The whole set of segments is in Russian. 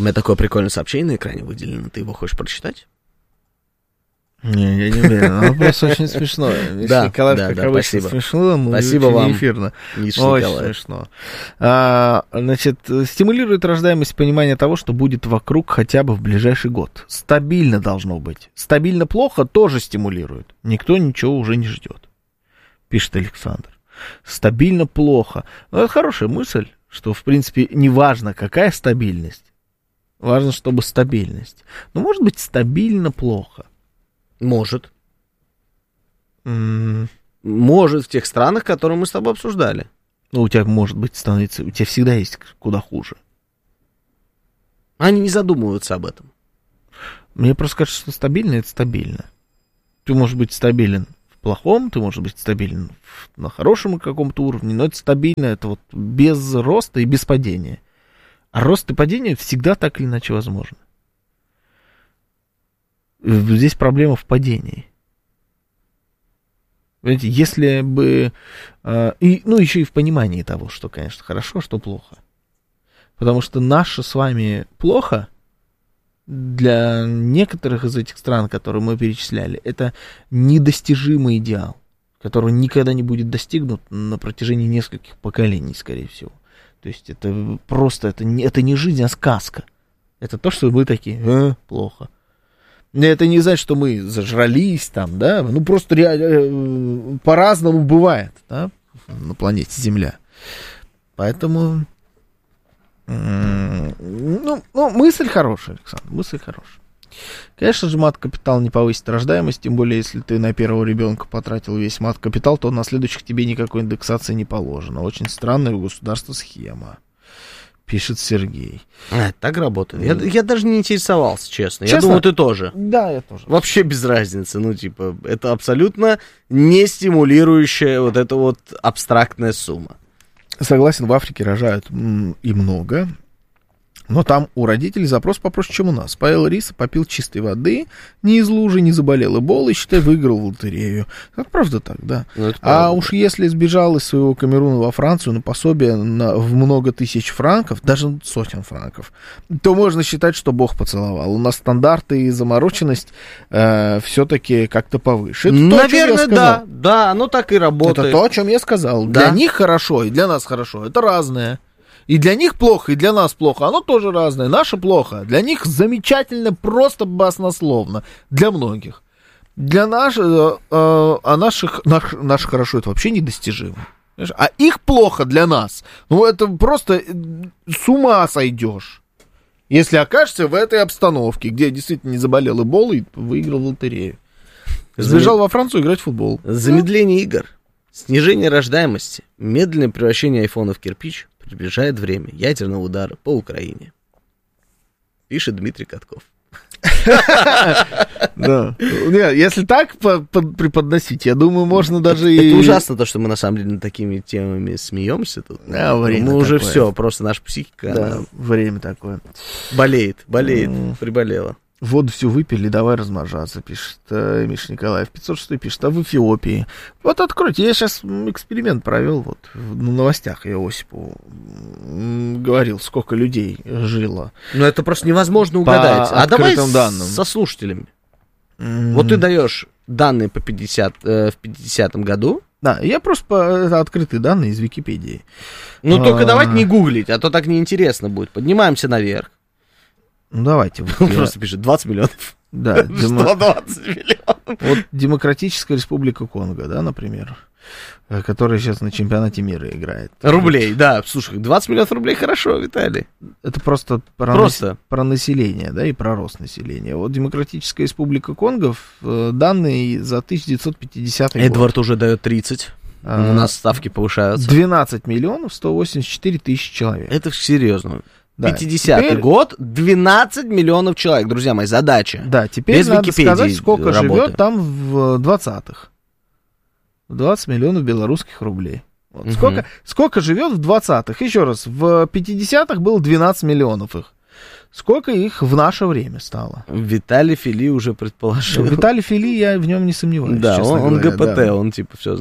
меня такое прикольное сообщение на экране выделено. Ты его хочешь прочитать? Не, я не уверен. Оно просто очень смешно. Да, Николаев, как обычно, спасибо. смешно, но Спасибо очень вам, эфирно. Миша Очень Николаев. смешно. Значит, стимулирует рождаемость понимание того, что будет вокруг хотя бы в ближайший год. Стабильно должно быть. Стабильно плохо тоже стимулирует. Никто ничего уже не ждет, пишет Александр. Стабильно плохо. Ну, это хорошая мысль, что, в принципе, не важно, какая стабильность. Важно, чтобы стабильность. Но может быть стабильно плохо. Может. Может в тех странах, которые мы с тобой обсуждали. Ну, у тебя, может быть, становится... У тебя всегда есть куда хуже. Они не задумываются об этом. Мне просто кажется, что стабильно — это стабильно. Ты можешь быть стабилен в плохом, ты можешь быть стабилен на хорошем каком-то уровне, но это стабильно, это вот без роста и без падения. А рост и падение всегда так или иначе возможно. Здесь проблема в падении. Понимаете, если бы... еще и в понимании того, что, конечно, хорошо, что плохо. Потому что наше с вами плохо для некоторых из этих стран, которые мы перечисляли, это недостижимый идеал, который никогда не будет достигнут на протяжении нескольких поколений, скорее всего. То есть это просто, это не жизнь, а сказка. Это то, что мы такие, плохо. Это не значит, что мы зажрались там, да, ну просто реально по-разному бывает, да, на планете Земля. Поэтому, мысль хорошая, Александр, мысль хорошая. Конечно же, мат-капитал не повысит рождаемость, тем более, если ты на первого ребенка потратил весь мат-капитал, то на следующих тебе никакой индексации не положено. Очень странная у государства схема, пишет Сергей. Так работает. Я даже не интересовался, честно. Я Честно? думаю, ты тоже. Да, я тоже. Вообще без разницы. Ну, типа, это абсолютно не стимулирующая вот эта вот абстрактная сумма. Согласен, в Африке рожают и много. Но там у родителей запрос попроще, чем у нас. Поел риса, попил чистой воды, не из лужи, не заболел эболой, считай, выиграл в лотерею. Это правда так, да. А уж если сбежал из своего Камеруна во Францию на пособие в много тысяч франков, даже сотен франков, то можно считать, что Бог поцеловал. У нас стандарты и замороченность все-таки как-то повыше. Это наверное, да. Да, оно так и работает. Это то, о чем я сказал. Да? Для них хорошо и для нас хорошо. Это разное. И для них плохо, и для нас плохо. Оно тоже разное. Наше плохо. Для них замечательно, просто баснословно. Для многих. Для наших, наше хорошо, это вообще недостижимо. Понимаешь? А их плохо для нас. Ну, это просто с ума сойдешь. Если окажешься в этой обстановке, где действительно не заболел эболой, выиграл в лотерею. Сбежал во Францию играть в футбол. Замедление игр, снижение рождаемости, медленное превращение айфона в кирпич. Приближает время ядерного удара по Украине. Пишет Дмитрий Катков. Да. Если так преподносить, я думаю, можно даже и... Это ужасно, то, что мы на самом деле над такими темами смеемся тут. Мы уже все, просто наша психика... Да, время такое. Болеет, приболела. Воду всю выпили, давай размножаться, пишет Миша Николаев. 506 пишет, а в Эфиопии? Вот откройте, я сейчас эксперимент провел, вот на новостях я Осипу говорил, сколько людей жило. Но это просто невозможно угадать. А давай данным. со слушателями. Вот ты даешь данные по 50-м году. Да, я просто открытые данные из Википедии. Ну только давайте не гуглить, а то так неинтересно будет. Поднимаемся наверх. Ну, давайте. Он просто пишет 20 миллионов. Да. 20 миллионов. Вот Демократическая Республика Конго, да, например, которая сейчас на чемпионате мира играет. Рублей, да. Слушай, 20 миллионов рублей хорошо, Виталий. Это просто про население, да, и про рост населения. Вот Демократическая Республика Конго, данные за 1950 год. Эдвард уже дает 30. У нас ставки повышаются. 12 миллионов 184 тысячи человек. Это серьезно. Да. 50-й год, 12 миллионов человек, друзья мои, задача. Да, теперь без надо Википедии сказать, сколько работы. живет там в 20-х. 20 миллионов белорусских рублей. Вот. Сколько живет в 20-х? Еще раз, в 50-х было 12 миллионов их. Сколько их в наше время стало? Виталий Фили уже предположил. Виталий Фили, я в нем не сомневаюсь. Да, он говоря, ГПТ, да. он типа все знает.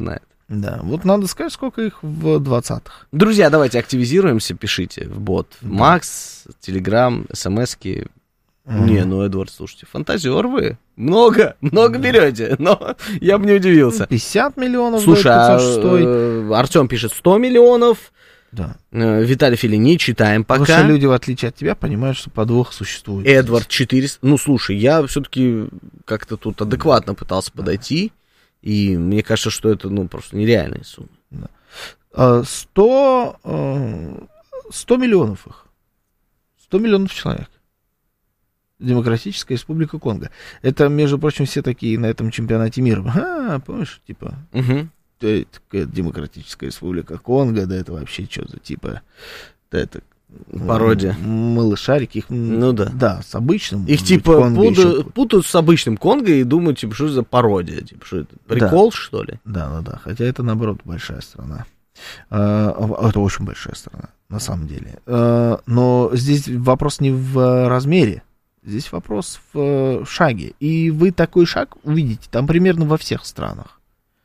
Да, вот надо сказать, сколько их в 20-х. Друзья, давайте активизируемся, пишите в бот. Макс, Телеграм, СМСки. Не, ну, Эдвард, слушайте, фантазер вы. Много берете, но я бы не удивился. 50 миллионов. Слушай, Артем пишет 100 миллионов. Да. Виталий Фили не читаем пока. Потому что люди, в отличие от тебя, понимают, что подвох существует. Эдвард 400. Ну, слушай, я все-таки как-то тут адекватно пытался подойти. И мне кажется, что это, ну, просто нереальная сумма. Да. 100 миллионов их. 100 миллионов человек. Демократическая Республика Конго. Это, между прочим, все такие на этом чемпионате мира. Помнишь, типа, Демократическая Республика Конго, да это вообще что за типа, да это пародия. Малышарики. Их, ну да. Да, с обычным. Их типа путают с обычным Конго и думают, типа, что за пародия, типа, что это прикол, да. Что ли? Да. Хотя это, наоборот, большая страна. Это очень большая страна, на самом деле. Но здесь вопрос не в размере. Здесь вопрос в шаге. И вы такой шаг увидите там примерно во всех странах.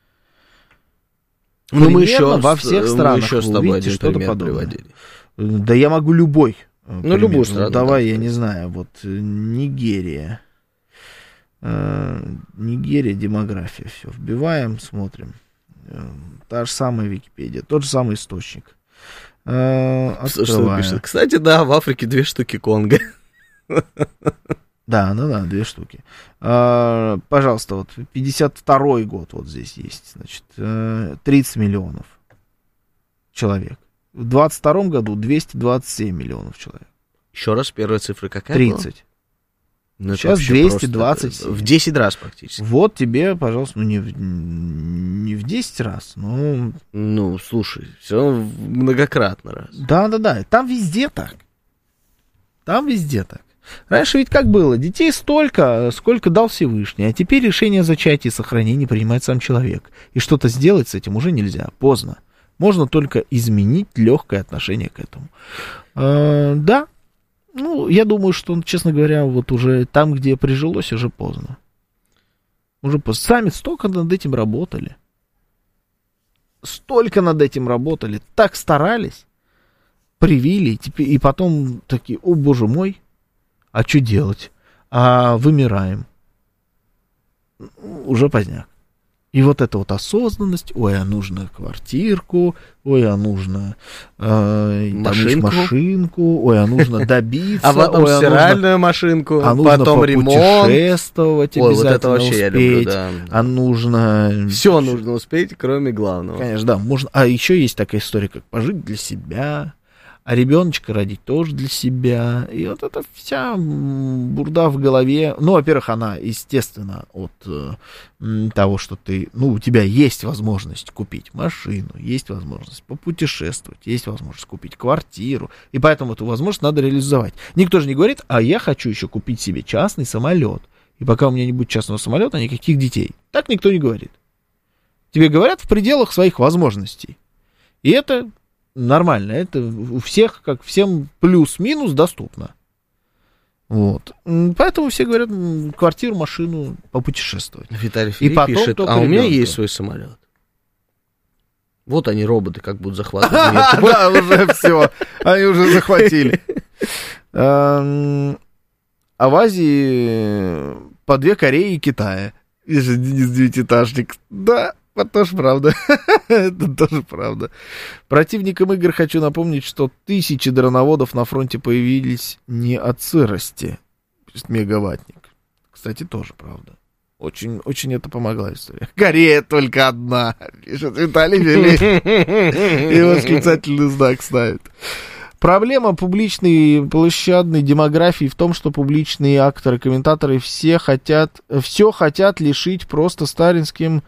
Ну, мы еще во всех странах мы еще с тобой один что-то пример подобное. Приводили. Да я могу любой. Ну, любую страну. Давай, да. Я не знаю, вот Нигерия. Нигерия, демография. Все, вбиваем, смотрим. Та же самая Википедия, тот же самый источник. Что пишет? Кстати, да, в Африке 2 штуки Конго. Да, 2 штуки. Пожалуйста, вот 52-й год вот здесь есть, значит, 30 миллионов человек. В 22-м году 227 миллионов человек. Еще раз, первая цифра какая 30. Ну, сейчас 220. В 10 раз практически. Вот тебе, пожалуйста, ну не в 10 раз, но... Ну, слушай, все многократно раз. Да, там везде так. Раньше ведь как было? Детей столько, сколько дал Всевышний, а теперь решение о зачатии и сохранении принимает сам человек. И что-то сделать с этим уже нельзя, поздно. Можно только изменить легкое отношение к этому. Да, ну, я думаю, что, честно говоря, вот уже там, где прижилось, уже поздно. Сами столько над этим работали. Так старались, привили, и потом такие, о, боже мой, а что делать? Вымираем. Уже поздняк. И вот эта вот осознанность, ой, а нужно квартирку, ой, а нужно машинку, ой, а нужно добиться, а потом стиральную машинку, потом ремонт. Путешествовать обязательно, вот это вообще успеть, я люблю, да. А нужно... Все нужно успеть, кроме главного. Конечно, да, можно. А еще есть такая история, как пожить для себя, а ребеночка родить тоже для себя. И вот эта вся бурда в голове. Ну, во-первых, она, естественно, от того, что у тебя есть возможность купить машину, есть возможность попутешествовать, есть возможность купить квартиру. И поэтому эту возможность надо реализовать. Никто же не говорит, а я хочу еще купить себе частный самолет. И пока у меня не будет частного самолета, никаких детей. Так никто не говорит. Тебе говорят в пределах своих возможностей. И это... нормально, это у всех, как всем плюс-минус доступно. Вот. Поэтому все говорят, квартиру, машину, попутешествовать. Виталий Филипп пишет, а у меня есть свой самолет. Вот они, роботы, как будут захватывать мир. Да, уже все, они уже захватили. А в Азии по 2 Кореи и Китая. Видишь, Денис Девятиэтажник. Да. Это тоже правда. Это тоже правда. Противникам игр хочу напомнить, что 1000 дроноводов на фронте появились не от сырости. Пишет Мегаватник. Кстати, тоже правда. Очень, очень это помогла история. Корея только одна. Пишет Виталий Филипп. И восклицательный знак ставит. Проблема публичной площадной демографии в том, что публичные акторы, комментаторы все хотят лишить просто сталинским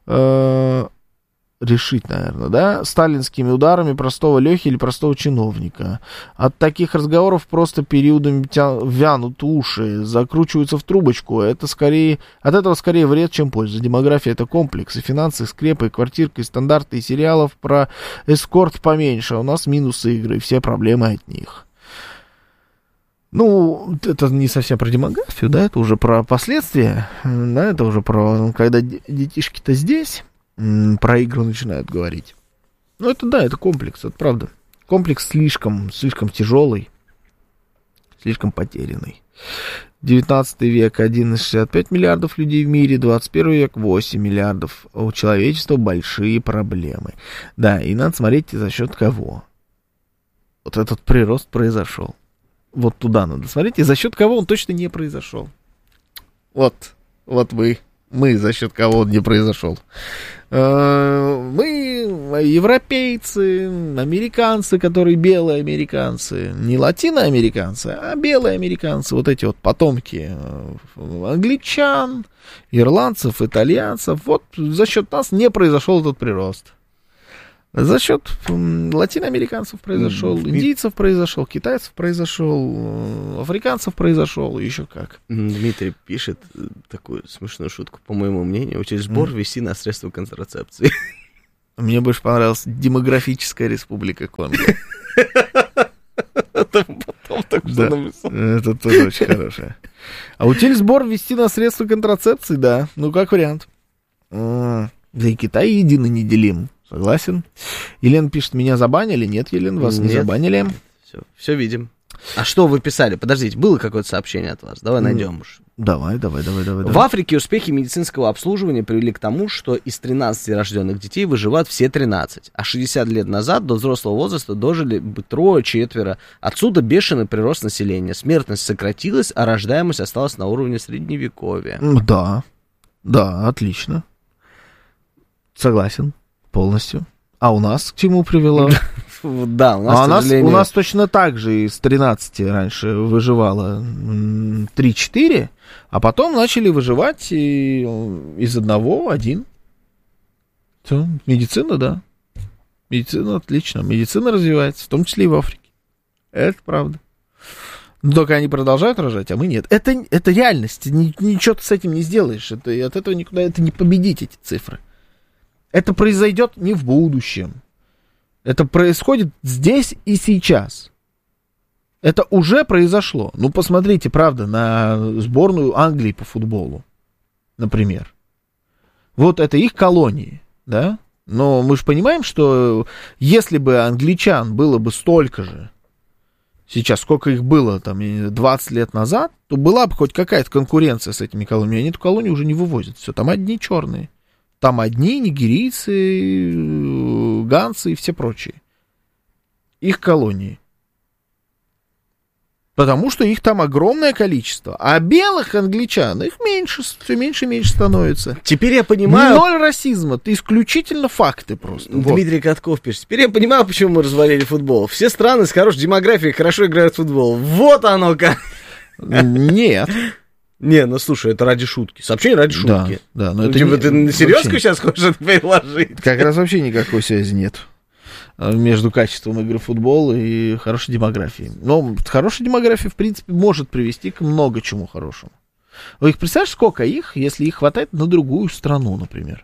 решить, наверное, да, сталинскими ударами простого Лехи или простого чиновника. От таких разговоров просто периодами вянут уши, закручиваются в трубочку. От этого скорее вред, чем польза. Демография — это комплекс, и финансы, и скрепы, и квартирка, и стандарты, и сериалов про эскорт поменьше. У нас минусы игры, и все проблемы от них. Ну, это не совсем про демографию, да, это уже про последствия, да, это уже про, когда детишки-то здесь, про игры начинают говорить. Ну, это да, это комплекс, это правда. Комплекс слишком тяжелый, слишком потерянный. 19 век 1,65 миллиардов людей в мире, 21 век 8 миллиардов. У человечества большие проблемы. Да, и надо смотреть, за счет кого. Вот этот прирост произошел. Вот туда надо смотреть, и за счет кого он точно не произошел. Вот мы за счет кого он не произошел. Мы европейцы, американцы, которые белые американцы, не латиноамериканцы, а белые американцы, вот эти вот потомки англичан, ирландцев, итальянцев. Вот за счет нас не произошел этот прирост. За счет латиноамериканцев произошел, индийцев произошел, китайцев произошел, африканцев произошел, еще как. Дмитрий пишет такую смешную шутку. По моему мнению, учить сбор вести на средства контрацепции. Мне больше понравилась демографическая республика Конго. Это потом так что написал. Это тоже очень хорошее. А утиль сбор вести на средства контрацепции, да, ну как вариант. Да и Китай едино неделим. Согласен. Елена пишет, меня забанили. Нет, Елена, вас не забанили. Все видим. А что вы писали? Подождите, было какое-то сообщение от вас? Давай найдем уж. Давай. В Африке успехи медицинского обслуживания привели к тому, что из 13 рожденных детей выживают все 13. А 60 лет назад до взрослого возраста дожили бы 3-4. Отсюда бешеный прирост населения. Смертность сократилась, а рождаемость осталась на уровне средневековья. Да, отлично. Согласен. Полностью. А у нас к чему привело? Да, у нас, к сожалению... У нас точно так же из 13 раньше выживало 3-4, а потом начали выживать из одного 1. Все, медицина, да. Медицина отлично. Медицина развивается, в том числе и в Африке. Это правда. Но только они продолжают рожать, а мы нет. Это реальность. Ничего ты с этим не сделаешь. От этого никуда не победить эти цифры. Это произойдет не в будущем. Это происходит здесь и сейчас. Это уже произошло. Ну, посмотрите, правда, на сборную Англии по футболу, например. Вот это их колонии, да? Но мы же понимаем, что если бы англичан было бы столько же сейчас, сколько их было там 20 лет назад, то была бы хоть какая-то конкуренция с этими колониями. Они эту колонию уже не вывозят. Все, там одни черные. Там одни нигерийцы, ганцы и все прочие. Их колонии. Потому что их там огромное количество. А белых англичан, их меньше, все меньше и меньше становится. Теперь я понимаю... Ноль расизма, это исключительно факты просто. Дмитрий Катков пишет. Теперь я понимаю, почему мы развалили футбол. Все страны с хорошей демографией хорошо играют в футбол. Вот оно как. Нет. Не, ну слушай, это ради шутки. Сообщение ради шутки. Да, но это типа, ты на серьезку сейчас хочешь это приложить? Как раз вообще никакой связи нет между качеством игры в футбол и хорошей демографией. Но хорошая демография, в принципе, может привести к много чему хорошему. Вы их представляешь, сколько их, если их хватает на другую страну, например?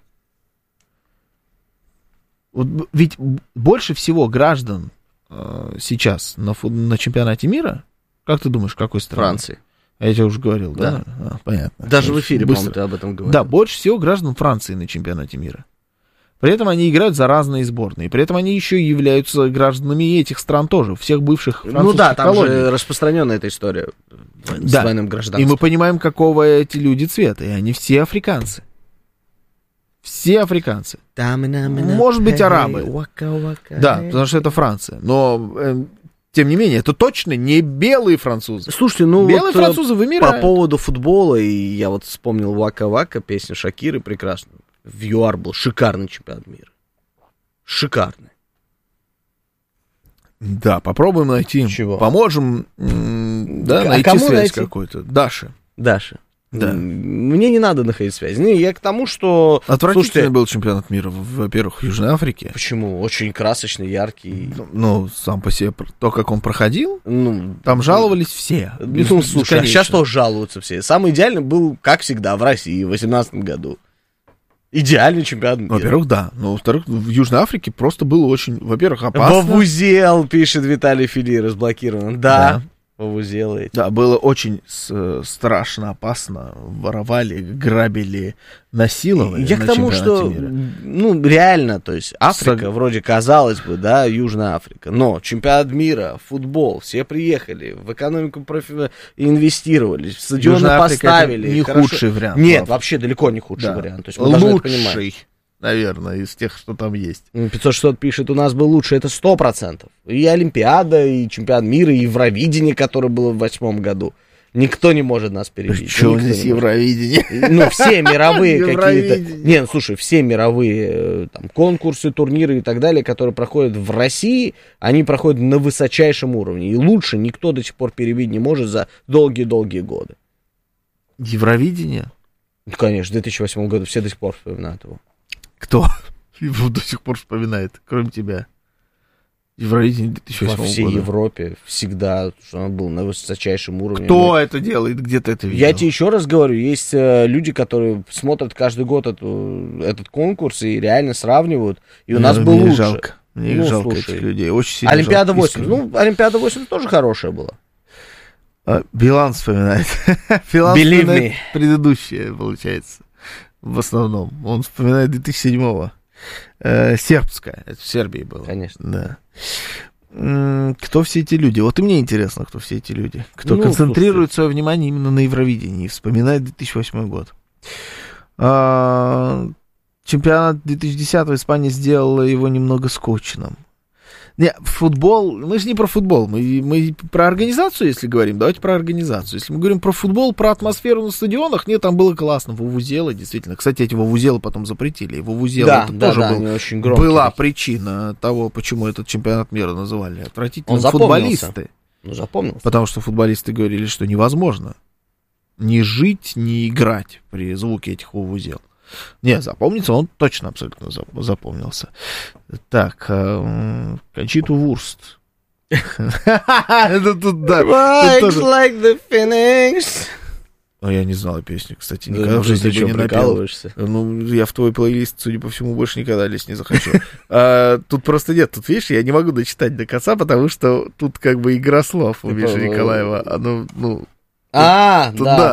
Вот, ведь больше всего граждан сейчас на чемпионате мира, как ты думаешь, какой страны? Франции. Я тебе уже говорил, да? Понятно. Даже в эфире, по-моему, ты об этом говорил. Да, больше всего граждан Франции на чемпионате мира. При этом они играют за разные сборные. При этом они еще и являются гражданами этих стран тоже, всех бывших французских колоний. Ну да, там же распространенная эта история с двойным гражданством. И мы понимаем, какого эти люди цвета. И они все африканцы. Все африканцы. Может быть, арабы. Да, потому что это Франция. Но... Тем не менее, это точно не белые французы. Слушайте, ну белые вот французы вымирают. По поводу футбола, и я вот вспомнил Вака-Вака, песню Шакиры, прекрасно. В ЮАР был шикарный чемпионат мира. Шикарный. Да, попробуем найти. Чего? Поможем найти связь какую-то. Даша. Да. Мне не надо находить связь. Я к тому, что... Отвратительный был чемпионат мира, во-первых, в Южной Африке. Почему? Очень красочный, яркий. Ну, сам по себе, то, как он проходил, ну, там жаловались все. Ну, слушай, а сейчас тоже жалуются все. Самый идеальный был, как всегда, в России в 2018 году. Идеальный чемпионат мира. Во-первых, да. Но, во-вторых, в Южной Африке просто было очень, во-первых, опасно. Вовузел, пишет Виталий Фили, разблокирован. Да. вузелы. Да, было очень страшно, опасно. Воровали, грабили, насиловали. Я к тому, что, ну, реально, то есть Африка, вроде казалось бы, да, Южная Африка, но чемпионат мира, футбол, все приехали, в экономику инвестировали, стадионы Южная поставили. Африка не худший вариант. Нет, вообще далеко не худший вариант. То есть мы лучший, наверное, из тех, что там есть. 500-600 пишет, у нас был лучший, это 100%. И Олимпиада, и чемпионат мира, и Евровидение, которое было в 2008 году. Никто не может нас перебить. Что здесь Евровидение? Ну, все мировые какие-то... Не, ну, слушай, все мировые там, конкурсы, турниры и так далее, которые проходят в России, они проходят на высочайшем уровне. И лучше никто до сих пор перебить не может за долгие-долгие годы. Евровидение? Ну, конечно, в 2008 году все до сих пор вспоминают его. Кто его до сих пор вспоминает, кроме тебя? Евровидение 2008 года. Во всей Европе всегда, что он был на высочайшем уровне. Кто это делает? Где ты это видел? Я тебе еще раз говорю, есть люди, которые смотрят каждый год этот конкурс и реально сравнивают. И у нас был лучше. Жалко. Мне жалко этих людей. Очень сильно Олимпиада жалко, 80. Ну, Олимпиада 80 тоже хорошая была. Билан вспоминает. Билан вспоминает предыдущее, получается. В основном. Он вспоминает 2007-го. Сербская. Это в Сербии было. Конечно. Да. Кто все эти люди? Вот и мне интересно, кто все эти люди. Кто концентрирует свое внимание именно на Евровидении и вспоминает 2008 год. Чемпионат 2010-го Испания сделала его немного скучным. Не, футбол, мы же не про футбол, мы про организацию, если говорим, давайте про организацию. Если мы говорим про футбол, про атмосферу на стадионах, нет, там было классно, вувузелы, действительно. Кстати, эти вувузелы потом запретили, вувузелы это тоже была причина того, почему этот чемпионат мира называли отвратительным. Футболисты. Ну, запомнился. Потому что футболисты говорили, что невозможно ни жить, ни играть при звуке этих вувузел. Не, запомнится, он точно абсолютно запомнился. Так, Кончиту Вурст. Это тут, да. Like the Phoenix. Я не знал песню, кстати, никогда в жизни бы не напел. Ну, я в твой плейлист, судя по всему, больше никогда лезть не захочу. Тут просто нет, тут, видишь, я не могу дочитать до конца, потому что тут как бы игра слов у Миши Николаева. Да.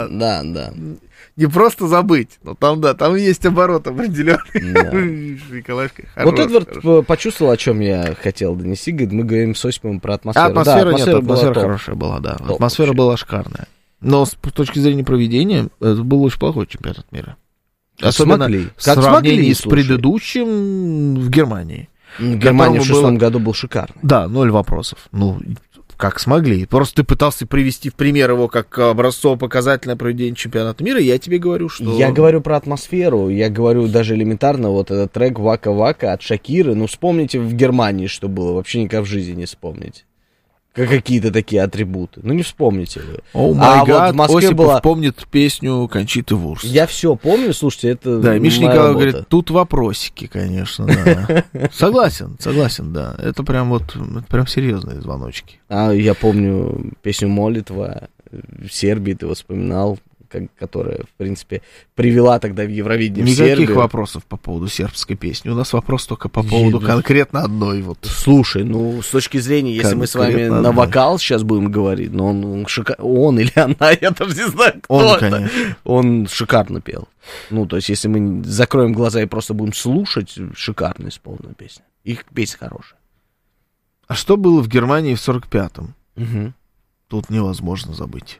Не просто забыть, но там есть оборот определенный. Да. Вот Эдвард почувствовал, о чем я хотел донести. Говорит, мы говорим с Осиповым про атмосферу. Атмосфера хорошая была, да. Атмосфера была шикарная. Но с точки зрения проведения, это был очень плохой чемпионат мира. Особенно в сравнении с предыдущим в Германии. Германия в 2006 году был шикарный. Да, 0 вопросов. Ну, как смогли. Просто ты пытался привести в пример его как образцово-показательное проведение чемпионата мира, и я тебе говорю, что... Я говорю про атмосферу, я говорю даже элементарно, вот этот трек «Вака-Вака» от Шакиры, ну, вспомните в Германии, что было, вообще никак в жизни не вспомните. Какие-то такие атрибуты. Ну, не вспомните вы. Вот в Москве Осипов помнит песню Кончиты Вурст. Я все помню, слушайте, это да, Миша Николаев говорит, тут вопросики, конечно, да. Согласен, да. Это прям серьезные звоночки. Я помню песню «Молитва» в Сербии, ты вспоминал, которая, в принципе, привела тогда в Евровидение в Сербию. Никаких вопросов по поводу сербской песни. У нас вопрос только по поводу конкретно одной. Вот. Слушай, ну, с точки зрения, если мы с вами на вокал сейчас будем говорить, но он или она, я даже не знаю, кто это. Конечно. Он шикарно пел. Ну, то есть, если мы закроем глаза и просто будем слушать, шикарно исполненная песня. Их песня хорошая. А что было в Германии в 45-м? Угу. Тут невозможно забыть.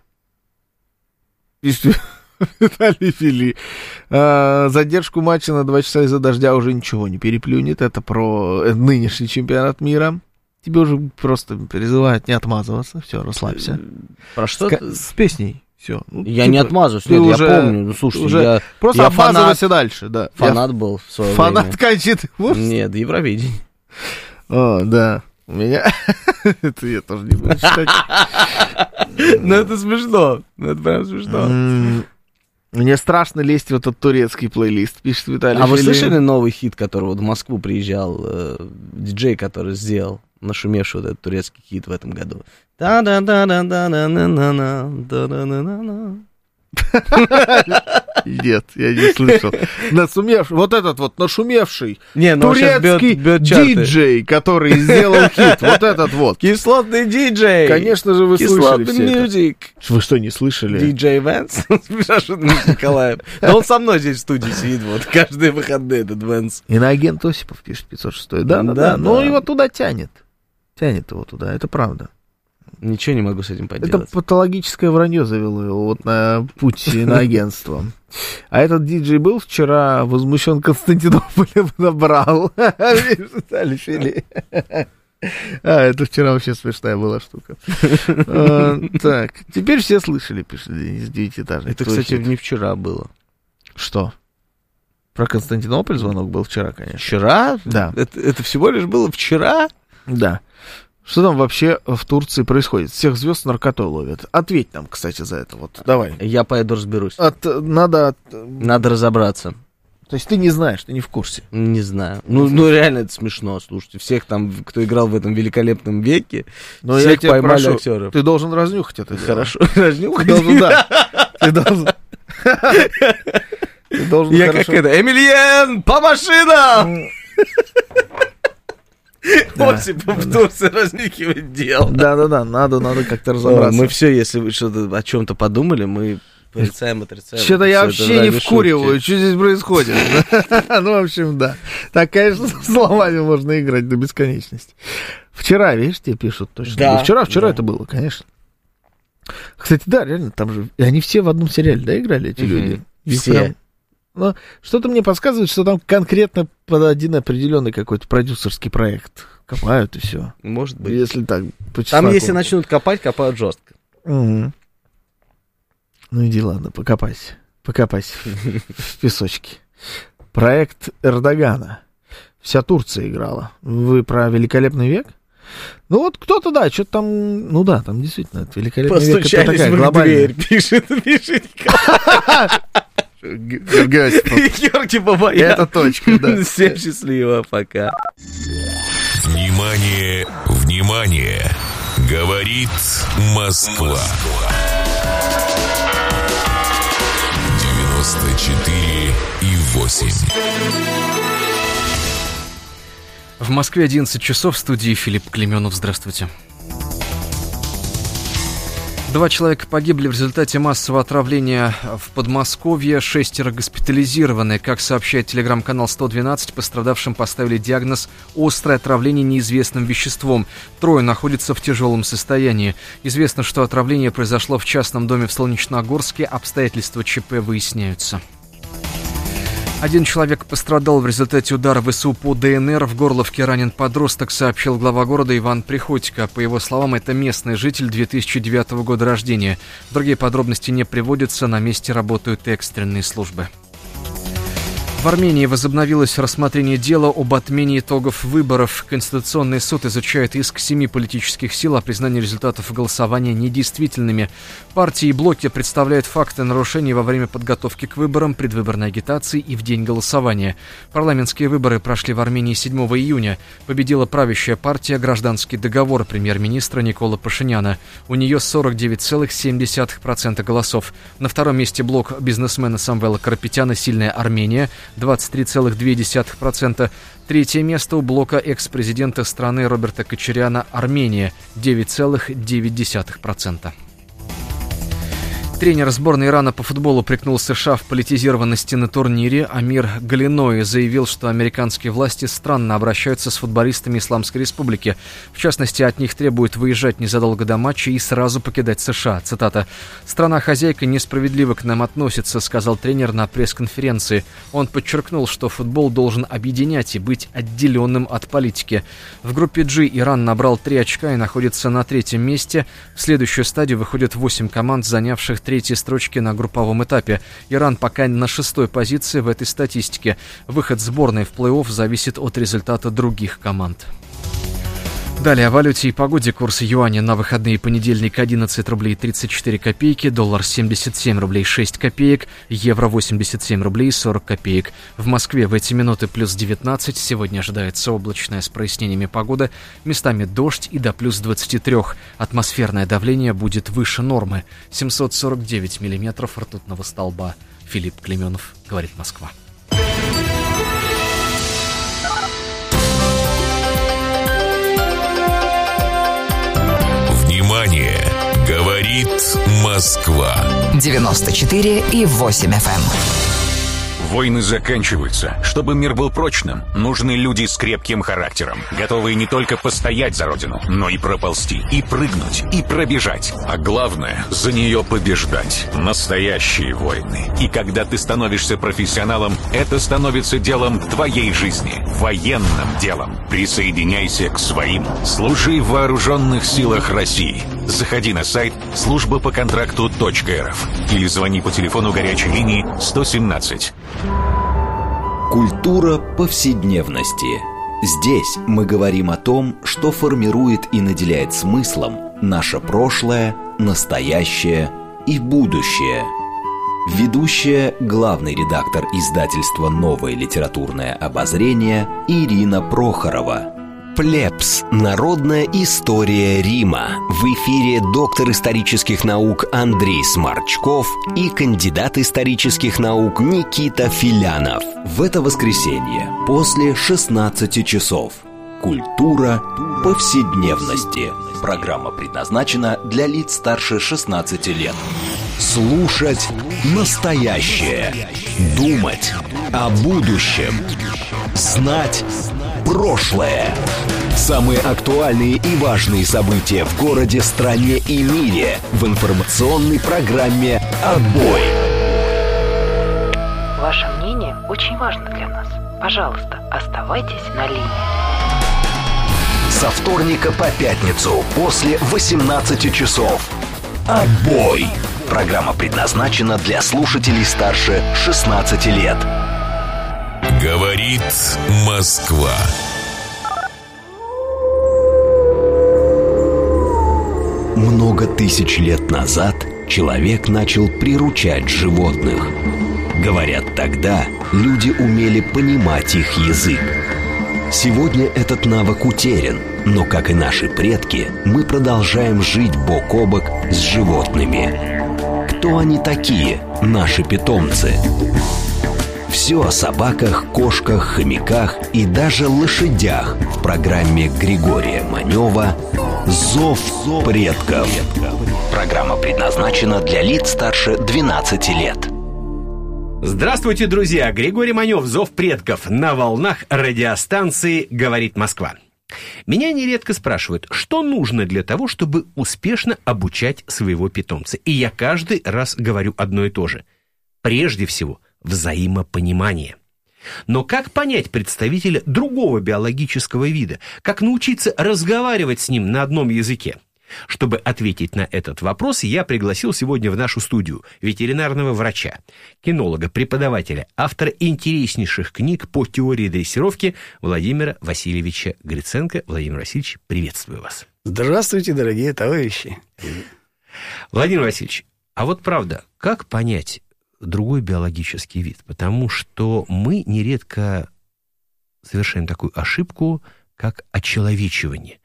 Виталий Фили. Задержку матча на 2 часа из-за дождя уже ничего не переплюнет. Это про нынешний чемпионат мира. Тебе уже просто призывают не отмазываться. Все, расслабься. Про что? С песней. Все. Я не отмазываюсь, нет, я помню. Ну, слушайте, просто отмазывайся дальше. Да. Фанат был в свое время. Фанат Кончиты Вурст? Нет, Евровидение. О, да. У меня... Это я тоже не буду читать. Ну, это смешно. Это прям смешно. Мне страшно лезть в этот турецкий плейлист, пишет Виталий. А вы слышали новый хит, который вот в Москву приезжал, диджей, который сделал, нашумевший вот этот турецкий хит в этом году? Нет, я не слышал. Вот этот вот нашумевший турецкий диджей, который сделал хит. Вот этот вот. Кислотный диджей. Конечно же, вы слышали все Music. это. Вы что, не слышали? Диджей Вэнс? Николаев. Да он со мной здесь в студии сидит, вот, каждые выходные этот Вэнс. Иноагент Осипов пишет 506. Да. Но его туда тянет. Тянет его туда, это правда. Ничего не могу с этим поделать. Это патологическое вранье завело его вот на путь иноагентства. А этот диджей был вчера возмущен Константинополем, набрал. Это вчера вообще смешная была штука. Так, теперь все слышали, пишет из девятиэтажной. Это, кстати, не вчера было. Что? Про Константинополь звонок был вчера, конечно. Вчера? Да. Это всего лишь было вчера? Да. Что там вообще в Турции происходит? Всех звезд наркотой ловят. Ответь нам, кстати, за это. Вот, давай. Я пойду разберусь. Надо разобраться. То есть ты не знаешь, ты не в курсе? Не знаю. Ну реально это смешно, слушайте. Всех там, кто играл в этом великолепном веке, но всех поймали актеров. Ты должен разнюхать это. Хорошо, разнюхать? Ты должен, Я как это, Эмильен, по машинам! Осипов в Турции разнюхивать дело. Да, надо как-то разобраться. Мы все, если вы что-то о чем-то подумали, мы порицаем, отрицаем. Что-то я вообще не вкуриваю, что здесь происходит. Ну, в общем, да. Так, конечно, словами можно играть до бесконечности. Вчера, видишь, тебе пишут точно. Да. Вчера это было, конечно. Кстати, да, реально, там же... Они все в одном сериале, да, играли, эти люди? Все. Но что-то мне подсказывает, что там конкретно под один определенный какой-то продюсерский проект копают и все. Может быть. Если так, по там, если начнут копать, копают жестко. Угу. Ну иди, ладно, покопайся в песочке. Проект Эрдогана. Вся Турция играла. Вы про «Великолепный век»? Ну вот кто-то, да, что-то там... Ну да, там действительно «Великолепный век» это такая глобальная... Дверь, пишет Георгий Бабаян. Это точка, да. Всем счастливо, пока. Внимание, внимание! Говорит Москва. 94,8. В Москве 11 часов, в студии Филипп Клеменов. Здравствуйте. 2 человека погибли в результате массового отравления в Подмосковье, 6 госпитализированы. Как сообщает телеграм-канал 112, пострадавшим поставили диагноз «острое отравление неизвестным веществом». 3 находятся в тяжелом состоянии. Известно, что отравление произошло в частном доме в Солнечногорске. Обстоятельства ЧП выясняются. 1 человек пострадал в результате удара ВСУ по ДНР. В Горловке ранен подросток, сообщил глава города Иван Приходько. По его словам, это местный житель 2009 года рождения. Другие подробности не приводятся, на месте работают экстренные службы. В Армении возобновилось рассмотрение дела об отмене итогов выборов. Конституционный суд изучает иск 7 политических сил о признании результатов голосования недействительными. Партии и блоки представляют факты нарушений во время подготовки к выборам, предвыборной агитации и в день голосования. Парламентские выборы прошли в Армении 7 июня. Победила правящая партия «Гражданский договор» премьер-министра Никола Пашиняна. У нее 49,7% голосов. На втором месте блок бизнесмена Самвела Карапетяна «Сильная Армения» 23,2%. Третье место у блока экс-президента страны Роберта Кочаряна «Армения» 9,9%. Тренер сборной Ирана по футболу упрекнул США в политизированности на турнире. Амир Галиной заявил, что американские власти странно обращаются с футболистами Исламской Республики. В частности, от них требуют выезжать незадолго до матча и сразу покидать США. Цитата. «Страна-хозяйка несправедливо к нам относится», — сказал тренер на пресс-конференции. Он подчеркнул, что футбол должен объединять и быть отделенным от политики. В группе G Иран набрал 3 очка и находится на 3-м месте. В следующую стадию выходят 8 команд, занявших 3-й строчки на групповом этапе. Иран пока на 6-й позиции в этой статистике. Выход сборной в плей-офф зависит от результата других команд. Далее о валюте и погоде. Курс юаня на выходные: понедельник 11 рублей 34 копейки, доллар 77 рублей 6 копеек, евро 87 рублей 40 копеек. В Москве в эти минуты плюс 19, сегодня ожидается облачная с прояснениями погода, местами дождь и до плюс 23. Атмосферное давление будет выше нормы, 749 миллиметров ртутного столба. Филипп Клеменов, говорит Москва. Внимание! Говорит Москва. 94,8 FM. Войны заканчиваются. Чтобы мир был прочным, нужны люди с крепким характером, готовые не только постоять за родину, но и проползти, и прыгнуть, и пробежать. А главное, за нее побеждать. Настоящие войны. И когда ты становишься профессионалом, это становится делом твоей жизни. Военным делом. Присоединяйся к своим. Служи в вооруженных силах России. Заходи на сайт службапоконтракту.рф или звони по телефону горячей линии 117. Культура повседневности. Здесь мы говорим о том, что формирует и наделяет смыслом наше прошлое, настоящее и будущее. Ведущая, главный редактор издательства «Новое литературное обозрение» Ирина Прохорова. Плебс. Народная история Рима. В эфире доктор исторических наук Андрей Сморчков и кандидат исторических наук Никита Филянов. В это воскресенье после 16 часов. Культура повседневности. Программа предназначена для лиц старше 16 лет. Слушать настоящее. Думать о будущем. Знать прошлое. Самые актуальные и важные события в городе, стране и мире в информационной программе «Отбой». Ваше мнение очень важно для нас. Пожалуйста, оставайтесь на линии. Со вторника по пятницу после 18 часов. «Отбой». Программа предназначена для слушателей старше 16 лет. Говорит Москва. Много тысяч лет назад человек начал приручать животных. Говорят, тогда люди умели понимать их язык. Сегодня этот навык утерян, но, как и наши предки, мы продолжаем жить бок о бок с животными. Кто они такие, наши питомцы? Все о собаках, кошках, хомяках и даже лошадях в программе Григория Манева «Зов предков». Программа предназначена для лиц старше 12 лет. Здравствуйте, друзья! Григорий Манев, «Зов предков» на волнах радиостанции «Говорит Москва». Меня нередко спрашивают, что нужно для того, чтобы успешно обучать своего питомца. И я каждый раз говорю одно и то же. Прежде всего, взаимопонимание. Но как понять представителя другого биологического вида? Как научиться разговаривать с ним на одном языке? Чтобы ответить на этот вопрос, я пригласил сегодня в нашу студию ветеринарного врача, кинолога, преподавателя, автора интереснейших книг по теории дрессировки Владимира Васильевича Гриценко. Владимир Васильевич, приветствую вас. Здравствуйте, дорогие товарищи. Владимир Васильевич, а вот правда, как понять другой биологический вид? Потому что мы нередко совершаем такую ошибку, как очеловечивание.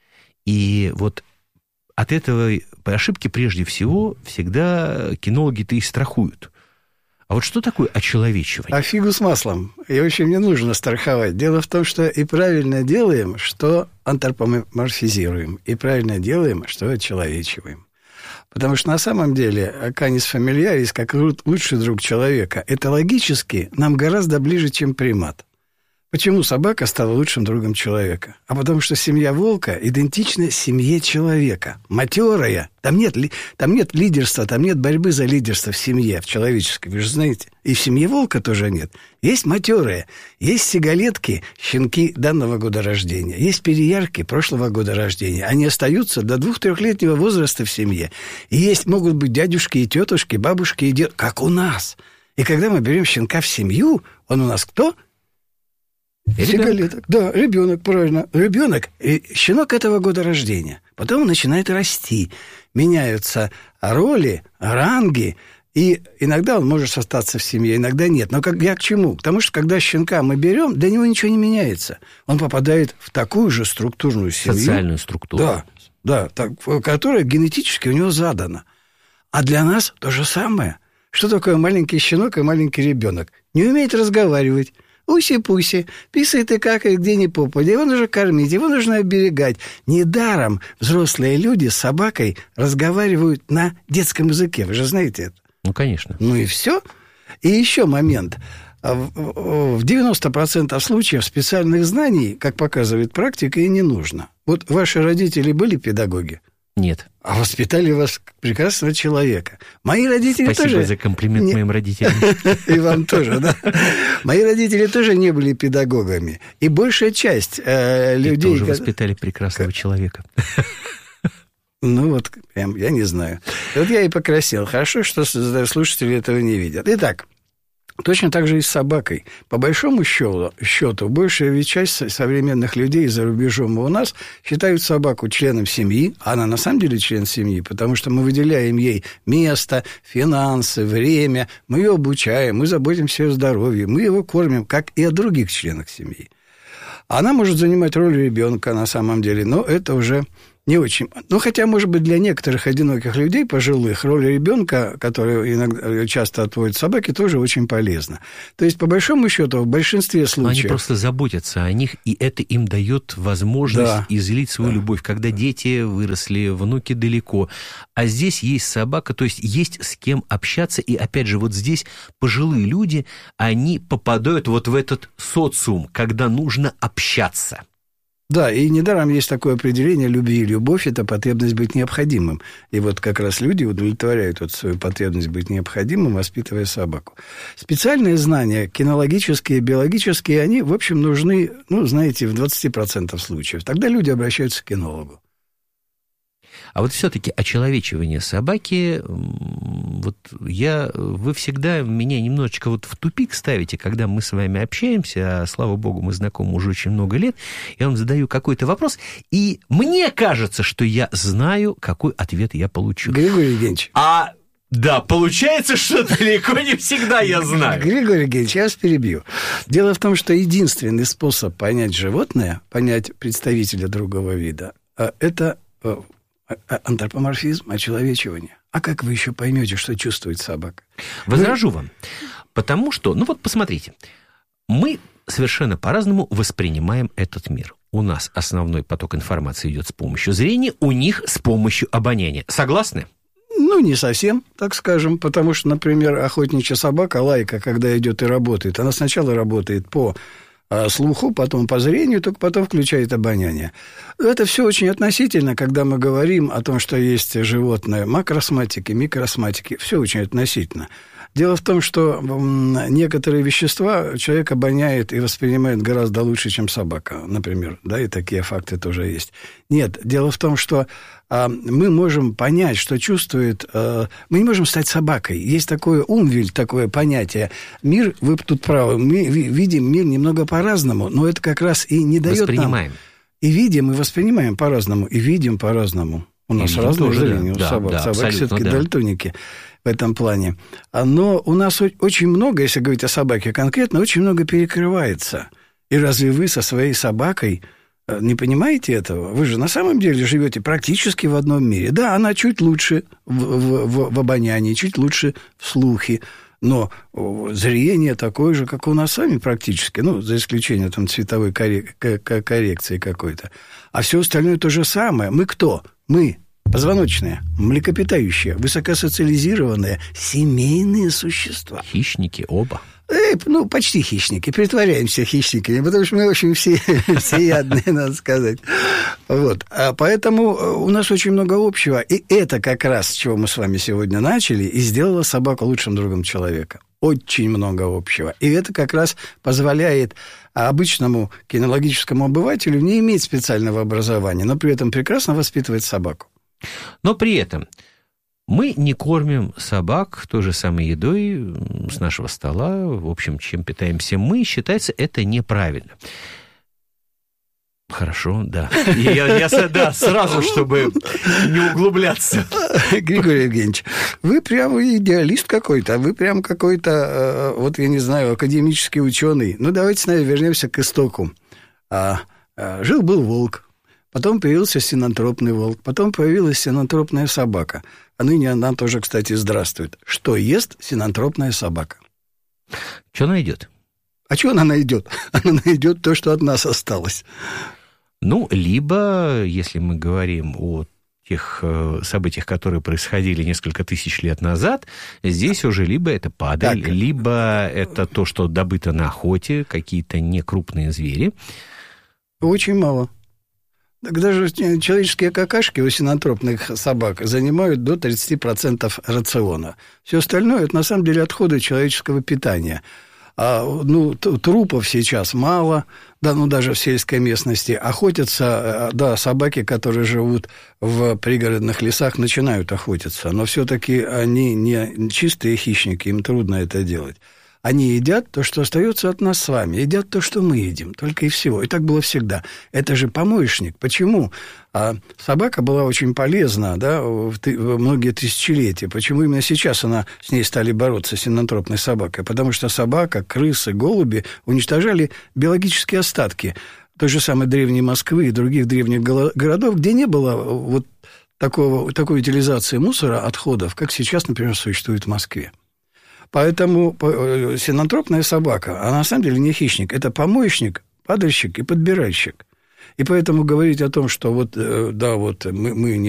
И вот от этой ошибки прежде всего всегда кинологи-то и страхуют. А вот что такое очеловечивание? А фигу с маслом. И очень не нужно страховать. Дело в том, что и правильно делаем, что антропоморфизируем, и правильно делаем, что очеловечиваем. Потому что на самом деле канис фамильярис, как лучший друг человека, этологически нам гораздо ближе, чем примат. Почему собака стала лучшим другом человека? А потому что семья волка идентична семье человека. Матерая. Там нет лидерства, там нет борьбы за лидерство в семье, в человеческой, вы же знаете. И в семье волка тоже нет. Есть матерая, есть сигалетки, щенки данного года рождения, есть переярки прошлого года рождения. Они остаются до 2-3-летнего возраста в семье. И могут быть дядюшки и тетушки, бабушки и дедушки, как у нас. И когда мы берем щенка в семью, он у нас кто? Фигалеток. Да, ребенок, правильно. Ребенок, щенок этого года рождения. Потом он начинает расти. Меняются роли, ранги. И иногда он может остаться в семье, иногда нет. Но я к чему? Потому что, когда щенка мы берем, для него ничего не меняется. Он попадает в такую же структурную семью. Социальную структуру. Да, которая генетически у него задана. А для нас то же самое. Что такое маленький щенок и маленький ребенок? Не умеет разговаривать. Уси-пуси, писает и какает где ни попадя. Его нужно кормить, его нужно оберегать. Недаром взрослые люди с собакой разговаривают на детском языке. Вы же знаете это. Ну, конечно. Ну и все. И еще момент. В 90% случаев специальных знаний, как показывает практика, и не нужно. Вот ваши родители были педагоги? Нет. А воспитали вас как прекрасного человека. Мои родители тоже... Спасибо за комплимент моим родителям. И вам тоже, да. Мои родители тоже не были педагогами. И большая часть людей... И тоже воспитали прекрасного человека. Ну вот, прям, я не знаю. Вот я и покрасил. Хорошо, что слушатели этого не видят. Итак, точно так же и с собакой. По большому счету, большая часть современных людей за рубежом и у нас считают собаку членом семьи, а она на самом деле член семьи, потому что мы выделяем ей место, финансы, время, мы ее обучаем, мы заботимся о ее здоровье, мы его кормим, как и о других членах семьи. Она может занимать роль ребенка на самом деле, но это уже... Не очень. Ну, хотя, может быть, для некоторых одиноких людей, пожилых, роль ребенка, которую иногда часто отводят собаки, тоже очень полезна. То есть, по большому счету, в большинстве случаев... Но они просто заботятся о них, и это им дает возможность излить свою любовь, когда дети выросли, внуки далеко. А здесь есть собака, то есть есть с кем общаться. И, опять же, вот здесь пожилые люди, они попадают вот в этот социум, когда нужно общаться. Да, и недаром есть такое определение любви и любовь – это потребность быть необходимым. И вот как раз люди удовлетворяют вот свою потребность быть необходимым, воспитывая собаку. Специальные знания, кинологические, биологические, они, в общем, нужны, ну, знаете, в 20% случаев. Тогда люди обращаются к кинологу. А вот все-таки очеловечивание собаки, вот вы всегда меня немножечко вот в тупик ставите, когда мы с вами общаемся, а, слава богу, мы знакомы уже очень много лет, я вам задаю какой-то вопрос, и мне кажется, что я знаю, какой ответ я получу. Григорий Евгеньевич. Да, получается, что далеко не всегда я знаю. Григорий Евгеньевич, я вас перебью. Дело в том, что единственный способ понять животное, понять представителя другого вида, это... антропоморфизм, очеловечивание. А как вы еще поймете, что чувствует собака? Возражу вам. Потому что, ну вот посмотрите, мы совершенно по-разному воспринимаем этот мир. У нас основной поток информации идет с помощью зрения, у них с помощью обоняния. Согласны? Ну, не совсем, так скажем, потому что, например, охотничья собака, лайка, когда идет и работает, она сначала работает по слуху, потом по зрению, только потом включает обоняние. Это все очень относительно, когда мы говорим о том, что есть животные макросоматики, микросоматики, все очень относительно. Дело в том, что некоторые вещества человек обоняет и воспринимает гораздо лучше, чем собака, например, да, и такие факты тоже есть. Нет, дело в том, что мы можем понять, что чувствует... Мы не можем стать собакой. Есть такое умвиль, такое понятие. Мир, вы тут правы, мы видим мир немного по-разному, но это как раз и не дает воспринимаем. Нам... И видим, и воспринимаем по-разному, и видим по-разному. У нас разное зрение у собак. Да, собаки все-таки дальтоники в этом плане. Но у нас очень много, если говорить о собаке конкретно, очень много перекрывается. И разве вы со своей собакой не понимаете этого? Вы же на самом деле живете практически в одном мире. Да, она чуть лучше в обонянии, чуть лучше в слухе, но зрение такое же, как у нас с вами практически, ну, за исключением там цветовой коррекции какой-то. А все остальное то же самое. Мы кто? Мы позвоночные, млекопитающие, высокосоциализированные, семейные существа. Хищники оба. Ну, почти хищники. Притворяемся хищниками, потому что мы очень всеядные, надо сказать. Вот. Поэтому у нас очень много общего. И это как раз, с чего мы с вами сегодня начали, и сделало собаку лучшим другом человека. Очень много общего. И это как раз позволяет обычному кинологическому обывателю не иметь специального образования, но при этом прекрасно воспитывать собаку. Но при этом Мы не кормим собак той же самой едой с нашего стола, в общем, чем питаемся мы, считается это неправильно. Хорошо, да. Я сразу, чтобы не углубляться. Григорий Евгеньевич, вы прямо идеалист какой-то, вы прям какой-то, вот я не знаю, академический ученый. Ну, давайте, наверное, вернемся к истоку. Жил-был волк, потом появился синантропный волк, потом появилась синантропная собака. А ныне она тоже, кстати, здравствует. Что ест синантропная собака? Что она идет? А что она найдет? Она найдет то, что от нас осталось. Ну, либо, если мы говорим о тех событиях, которые происходили несколько тысяч лет назад, здесь уже либо это падаль, либо это то, что добыто на охоте, какие-то некрупные звери. Очень мало. Так даже человеческие какашки у синантропных собак занимают до 30% рациона. Все остальное – это на самом деле отходы человеческого питания. Трупов сейчас мало, даже в сельской местности. Охотятся, собаки, которые живут в пригородных лесах, начинают охотиться. Но все-таки они не чистые хищники, им трудно это делать. Они едят то, что остается от нас с вами, едят то, что мы едим, только и всего. И так было всегда. Это же помоечник. Почему? Собака была очень полезна, в многие тысячелетия. Почему именно сейчас с ней стали бороться, синантропной собакой? Потому что собака, крысы, голуби уничтожали биологические остатки той же самой древней Москвы и других древних городов, где не было вот такой утилизации мусора, отходов, как сейчас, например, существует в Москве. Поэтому синантропная собака, она на самом деле не хищник, это помоечник, падальщик и подбиральщик. И поэтому говорить о том, что мы не